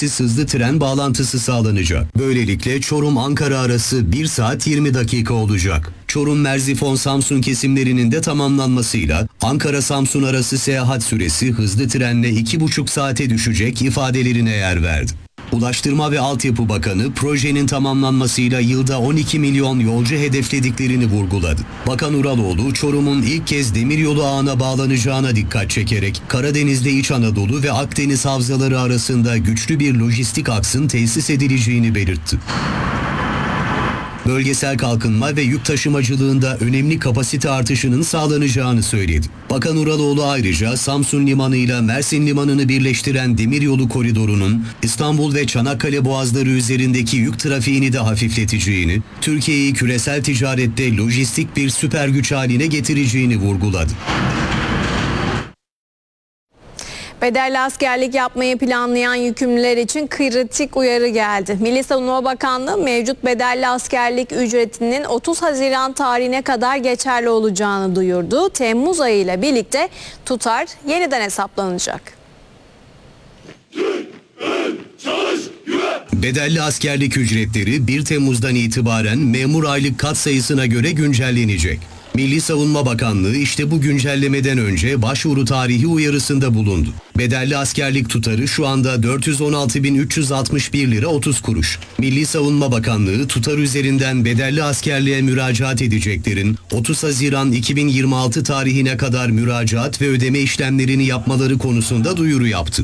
ücretsiz hızlı tren bağlantısı sağlanacak. Böylelikle Çorum-Ankara arası 1 saat 20 dakika olacak. Çorum-Merzifon-Samsun kesimlerinin de tamamlanmasıyla Ankara-Samsun arası seyahat süresi hızlı trenle 2,5 saate düşecek ifadelerine yer verdi. Ulaştırma ve Altyapı Bakanı projenin tamamlanmasıyla yılda 12 milyon yolcu hedeflediklerini vurguladı. Bakan Uraloğlu, Çorum'un ilk kez demiryolu ağına bağlanacağına dikkat çekerek Karadeniz'de İç Anadolu ve Akdeniz havzaları arasında güçlü bir lojistik aksın tesis edileceğini belirtti. Bölgesel kalkınma ve yük taşımacılığında önemli kapasite artışının sağlanacağını söyledi. Bakan Uraloğlu ayrıca Samsun Limanı ile Mersin Limanı'nı birleştiren demiryolu koridorunun İstanbul ve Çanakkale boğazları üzerindeki yük trafiğini de hafifleteceğini, Türkiye'yi küresel ticarette lojistik bir süper güç haline getireceğini vurguladı. Bedelli askerlik yapmayı planlayan yükümlüler için kritik uyarı geldi. Milli Savunma Bakanlığı mevcut bedelli askerlik ücretinin 30 Haziran tarihine kadar geçerli olacağını duyurdu. Temmuz ayıyla birlikte tutar yeniden hesaplanacak. Bedelli askerlik ücretleri 1 Temmuz'dan itibaren memur aylık katsayısına göre güncellenecek. Milli Savunma Bakanlığı işte bu güncellemeden önce başvuru tarihi uyarısında bulundu. Bedelli askerlik tutarı şu anda 416.361 lira 30 kuruş. Milli Savunma Bakanlığı tutar üzerinden bedelli askerliğe müracaat edeceklerin 30 Haziran 2026 tarihine kadar müracaat ve ödeme işlemlerini yapmaları konusunda duyuru yaptı.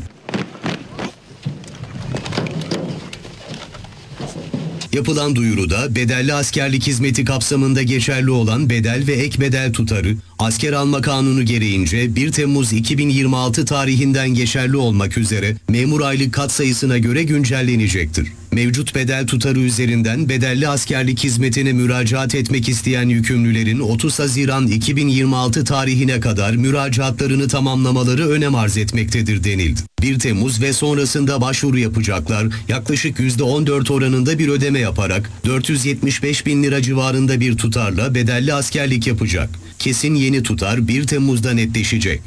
Yapılan duyuruda bedelli askerlik hizmeti kapsamında geçerli olan bedel ve ek bedel tutarı, asker alma kanunu gereğince 1 Temmuz 2026 tarihinden geçerli olmak üzere memur aylık katsayısına göre güncellenecektir. Mevcut bedel tutarı üzerinden bedelli askerlik hizmetine müracaat etmek isteyen yükümlülerin 30 Haziran 2026 tarihine kadar müracaatlarını tamamlamaları önem arz etmektedir denildi. 1 Temmuz ve sonrasında başvuru yapacaklar yaklaşık %14 oranında bir ödeme yaparak 475 bin lira civarında bir tutarla bedelli askerlik yapacak. Kesin yeni tutar 1 Temmuz'da netleşecek.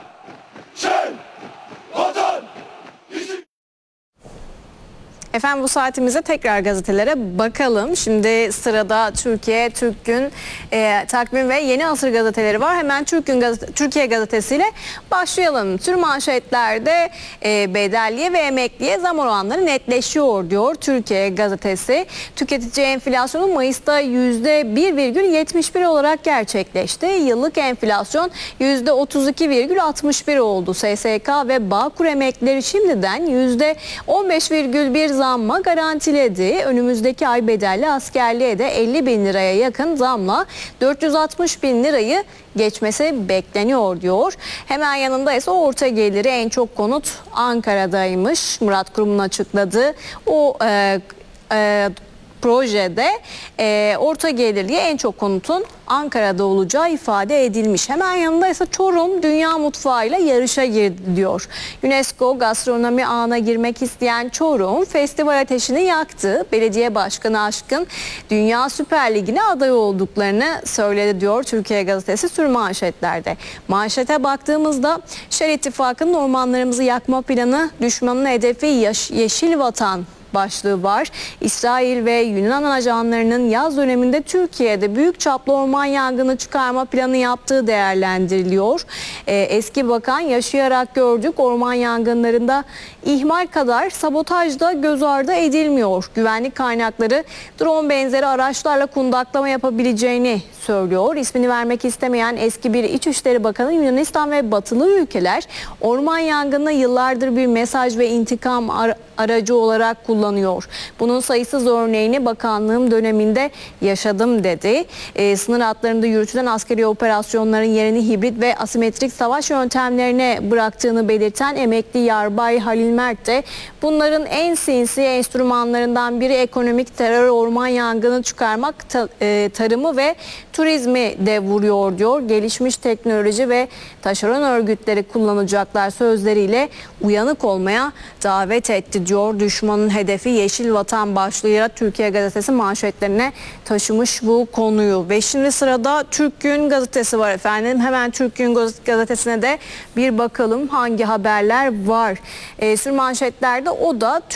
Efendim bu saatimizde tekrar gazetelere bakalım. Şimdi sırada Türkiye, Türk Gün, Takvim ve Yeni Asır gazeteleri var. Hemen Türkiye gazetesiyle başlayalım. Tüm manşetlerde bedelliye ve emekliye zam oranları netleşiyor diyor Türkiye gazetesi. Tüketici enflasyonu Mayıs'ta %1,71 olarak gerçekleşti. Yıllık enflasyon %32,61 oldu. SSK ve Bağkur emeklileri şimdiden %15,1 zamma garantiledi. Önümüzdeki ay bedelli askerliğe de 50 bin liraya yakın zamla 460 bin lirayı geçmesi bekleniyor diyor. Hemen yanında ise orta geliri en çok konut Ankara'daymış. Murat Kurum'un açıkladığı o projede orta gelirliye en çok konutun Ankara'da olacağı ifade edilmiş. Hemen yanında ise Çorum dünya mutfağıyla yarışa girdi diyor. UNESCO gastronomi ağına girmek isteyen Çorum festival ateşini yaktı. Belediye Başkanı Aşkın Dünya Süper Ligi'ne aday olduklarını söyledi diyor Türkiye gazetesi sür manşetlerde. Manşete baktığımızda Şer İttifakı'nın ormanlarımızı yakma planı düşmanın hedefi Yeşil Vatan başlığı var. İsrail ve Yunan ajanlarının yaz döneminde Türkiye'de büyük çaplı orman yangını çıkarma planı yaptığı değerlendiriliyor. Eski bakan yaşayarak gördük orman yangınlarında ihmal kadar sabotaj da göz ardı edilmiyor. Güvenlik kaynakları drone benzeri araçlarla kundaklama yapabileceğini söylüyor. İsmini vermek istemeyen eski bir İçişleri Bakanı Yunanistan ve batılı ülkeler orman yangını yıllardır bir mesaj ve intikam aracı olarak kullanıyor. Bunun sayısız örneğini bakanlığım döneminde yaşadım dedi. Sınır hatlarında yürütülen askeri operasyonların yerini hibrit ve asimetrik savaş yöntemlerine bıraktığını belirten emekli Yarbay Halil Mert de bunların en sinsi enstrümanlarından biri ekonomik terör, orman yangını çıkarmak, tarımı ve turizmi de vuruyor diyor. Gelişmiş teknoloji ve taşeron örgütleri kullanacaklar sözleriyle uyanık olmaya davet etti diyor. Düşmanın hedefi Yeşil Vatan başlığıyla Türkiye gazetesi manşetlerine taşımış bu konuyu. Ve şimdi sırada Türk Gün gazetesi var efendim. Hemen Türk Gün gazetesine de bir bakalım hangi haberler var. Sür manşetlerde o da